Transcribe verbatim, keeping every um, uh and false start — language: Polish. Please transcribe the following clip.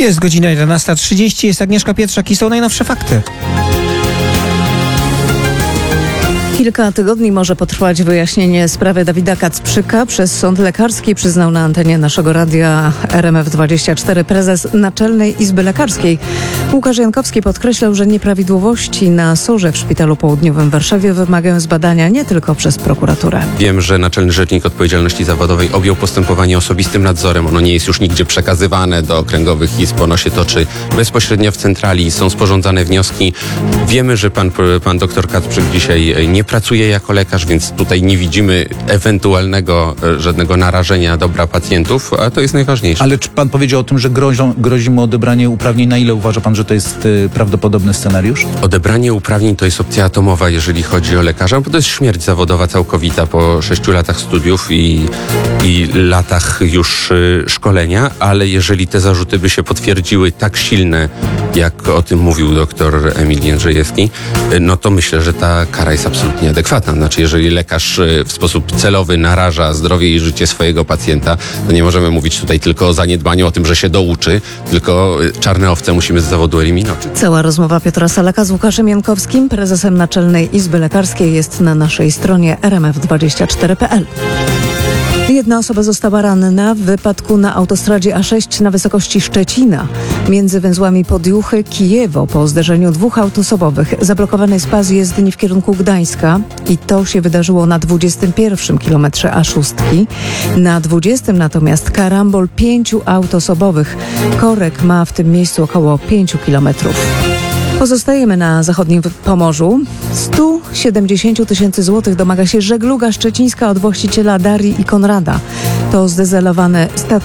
Jest godzina jedenasta trzydzieści, jest Agnieszka Pietrzak i są najnowsze fakty. Kilka tygodni może potrwać wyjaśnienie sprawy Dawida Kacprzyka. Przez sąd lekarski, przyznał na antenie naszego radia R M F dwadzieścia cztery prezes Naczelnej Izby Lekarskiej. Łukasz Jankowski podkreślał, że nieprawidłowości na sorze w Szpitalu Południowym w Warszawie wymagają zbadania nie tylko przez prokuraturę. Wiem, że Naczelny Rzecznik Odpowiedzialności Zawodowej objął postępowanie osobistym nadzorem. Ono nie jest już nigdzie przekazywane do okręgowych izb. Ono się toczy bezpośrednio w centrali. Są sporządzane wnioski. Wiemy, że pan, pan doktor Kacprzyk dzisiaj nie pracuje jako lekarz, więc tutaj nie widzimy ewentualnego żadnego narażenia dobra pacjentów, a to jest najważniejsze. Ale czy pan powiedział o tym, że grożą, grozi mu odebranie uprawnień? Na ile uważa pan, że to jest y, prawdopodobny scenariusz? Odebranie uprawnień to jest opcja atomowa, jeżeli chodzi o lekarza, bo to jest śmierć zawodowa całkowita po sześciu latach studiów i, i latach już y, szkolenia, ale jeżeli te zarzuty by się potwierdziły tak silne, jak o tym mówił doktor Emil Jędrzejewski, y, no to myślę, że ta kara jest absolutnie adekwatna. Znaczy, jeżeli lekarz y, w sposób celowy naraża zdrowie i życie swojego pacjenta, to nie możemy mówić tutaj tylko o zaniedbaniu, o tym, że się douczy, tylko y, czarne owce musimy z zawodu eliminować. Cała rozmowa Piotra Salaka z Łukaszem Jankowskim, prezesem Naczelnej Izby Lekarskiej, jest na naszej stronie r m f dwadzieścia cztery kropka p l. Jedna osoba została ranna w wypadku na autostradzie A sześć na wysokości Szczecina. Między węzłami Podjuchy-Kijewo po zderzeniu dwóch autosobowych zablokowany jest pas jezdni w kierunku Gdańska i to się wydarzyło na dwudziestym pierwszym kilometrze A sześć. Na dwudziestym natomiast karambol pięciu autosobowych. Korek ma w tym miejscu około pięciu kilometrów. Pozostajemy na zachodnim Pomorzu. sto siedemdziesiąt tysięcy złotych domaga się żegluga szczecińska od właściciela Darii i Konrada. To zdezelowany statek